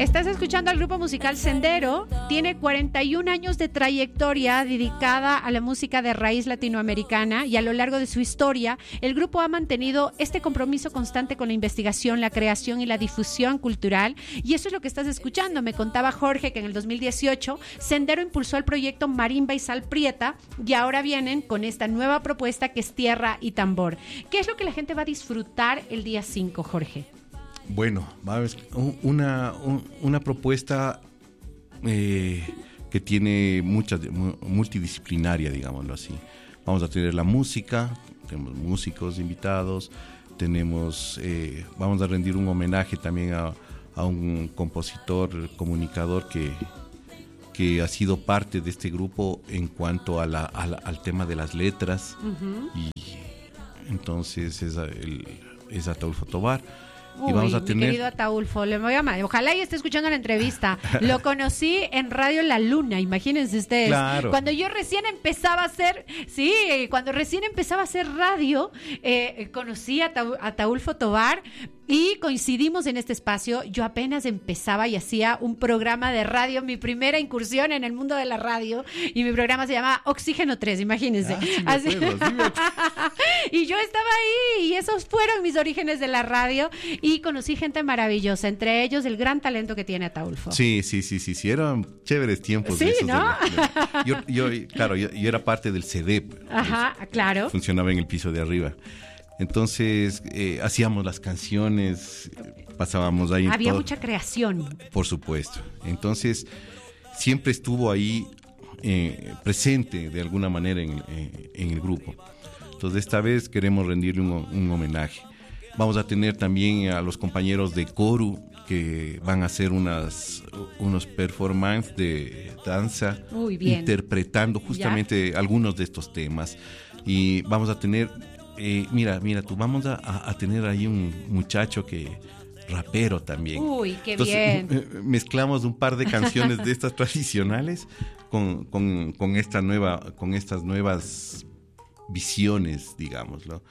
Estás escuchando al grupo musical Sendero. Tiene 41 años de trayectoria dedicada a la música de raíz latinoamericana y a lo largo de su historia, el grupo ha mantenido este compromiso constante con la investigación, la creación y la difusión cultural. Y eso es lo que estás escuchando. Me contaba Jorge que en el 2018 Sendero impulsó el proyecto Marimba y Sal Prieta y ahora vienen con esta nueva propuesta que es Tierra y Tambor. ¿Qué es lo que la gente va a disfrutar el día 5, Jorge? Bueno, va a haber una propuesta que tiene multidisciplinaria, digámoslo así. Vamos a tener la música, tenemos músicos invitados, vamos a rendir un homenaje también a un compositor, comunicador que ha sido parte de este grupo en cuanto al tema de las letras. Uh-huh. Y entonces es Ataulfo Tobar. Uy, y vamos a tener... mi querido Ataulfo, le voy a llamar. Ojalá y esté escuchando la entrevista. Lo conocí en Radio La Luna, imagínense ustedes. Claro. Cuando recién empezaba a hacer radio, conocí a Ataulfo Tobar y coincidimos en este espacio. Yo apenas empezaba y hacía un programa de radio, mi primera incursión en el mundo de la radio, y mi programa se llamaba Oxígeno 3, imagínense. Sí, y yo estaba ahí y esos fueron mis orígenes de la radio. Y conocí gente maravillosa, entre ellos el gran talento que tiene Ataulfo. Sí, eran chéveres tiempos. Sí, esos, ¿no? Yo era parte del CDEP. Ajá, claro. Funcionaba en el piso de arriba. Entonces, hacíamos las canciones, pasábamos ahí. Había mucha creación. Por supuesto. Entonces, siempre estuvo ahí presente de alguna manera en el grupo. Entonces, esta vez queremos rendirle un homenaje. Vamos a tener también a los compañeros de Coru que van a hacer unos performances de danza, interpretando justamente algunos de estos temas. Y vamos a tener, mira tú, vamos a tener ahí un muchacho rapero también. Uy, qué Entonces, bien. Mezclamos un par de canciones de estas tradicionales con estas nuevas visiones, digámoslo.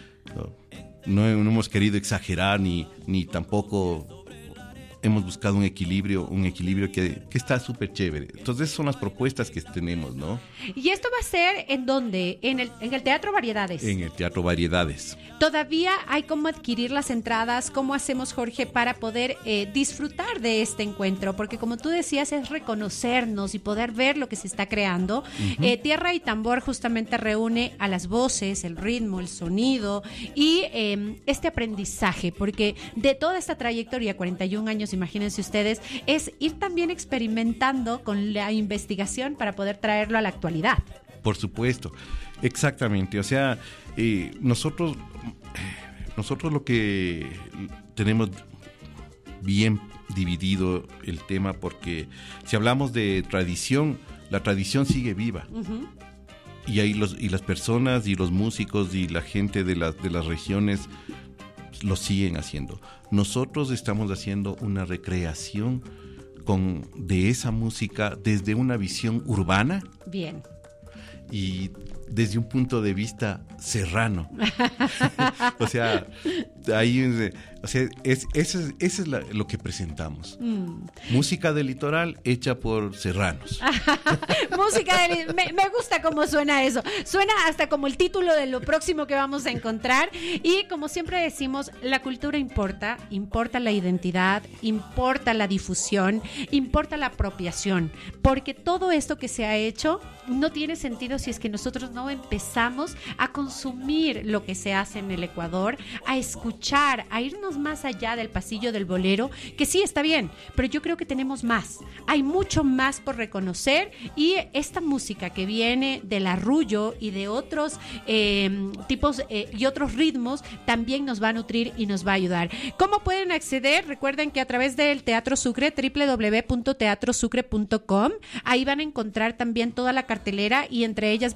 No hemos querido exagerar ni tampoco hemos buscado un equilibrio que está súper chévere. Entonces son las propuestas que tenemos, ¿no? ¿Y esto va a ser en dónde? ¿En el Teatro Variedades? En el Teatro Variedades. ¿Todavía hay cómo adquirir las entradas? ¿Cómo hacemos, Jorge, para poder disfrutar de este encuentro? Porque como tú decías, es reconocernos y poder ver lo que se está creando. Uh-huh. Tierra y Tambor justamente reúne a las voces, el ritmo, el sonido y este aprendizaje, porque de toda esta trayectoria, 41 años, imagínense ustedes, es ir también experimentando con la investigación para poder traerlo a la actualidad. Por supuesto, exactamente. O sea, nosotros lo que tenemos bien dividido el tema, porque si hablamos de tradición, la tradición sigue viva. Uh-huh. Y ahí las personas y los músicos y la gente de las regiones lo siguen haciendo. Nosotros estamos haciendo una recreación de esa música desde una visión urbana. Bien. Y desde un punto de vista serrano. O sea, eso es lo que presentamos. Música del litoral hecha por serranos. Música del me gusta cómo suena eso. Suena hasta como el título de lo próximo que vamos a encontrar. Y como siempre decimos, la cultura importa la identidad, importa la difusión, importa la apropiación. Porque todo esto que se ha hecho no tiene sentido si es que nosotros no empezamos a consumir lo que se hace en el Ecuador, a escuchar, a irnos más allá del pasillo del bolero, que sí está bien, pero yo creo que tenemos más. Hay mucho más por reconocer y esta música que viene del arrullo y de otros tipos y otros ritmos también nos va a nutrir y nos va a ayudar. ¿Cómo pueden acceder? Recuerden que a través del Teatro Sucre, www.teatrosucre.com, ahí van a encontrar también toda la cartelera y entre ellas van a tener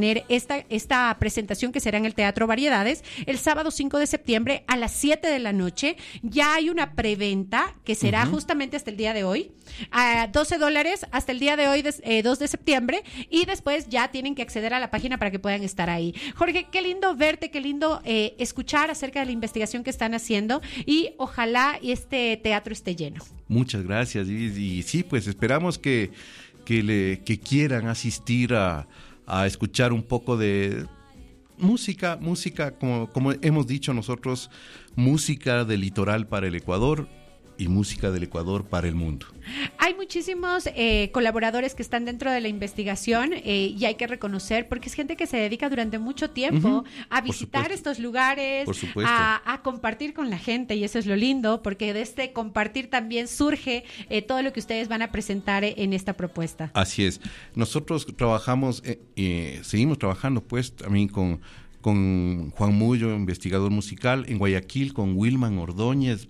tener esta presentación que será en el Teatro Variedades el sábado 5 de septiembre a las 7 de la noche. Ya hay una preventa que será justamente hasta el día de hoy, a $12 hasta el día de hoy, 2 de septiembre, y después ya tienen que acceder a la página para que puedan estar ahí. Jorge, qué lindo verte, qué lindo escuchar acerca de la investigación que están haciendo, y ojalá este teatro esté lleno. Muchas gracias, y sí, pues esperamos que quieran asistir a escuchar un poco de música, como hemos dicho nosotros, música del litoral para el Ecuador y música del Ecuador para el mundo. Hay muchísimos colaboradores que están dentro de la investigación y hay que reconocer, porque es gente que se dedica durante mucho tiempo a visitar estos lugares, a compartir con la gente, y eso es lo lindo, porque de este compartir también surge todo lo que ustedes van a presentar en esta propuesta. Así es. Nosotros trabajamos, seguimos trabajando pues también con Juan Mullo, investigador musical, en Guayaquil con Wilman Ordóñez,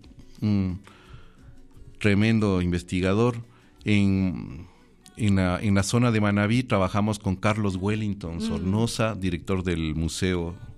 tremendo investigador. En la zona de Manabí trabajamos con Carlos Wellington Sornosa, director del Museo